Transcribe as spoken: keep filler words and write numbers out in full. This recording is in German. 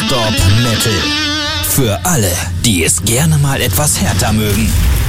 Stop Metal. Für alle, die es gerne mal etwas härter mögen.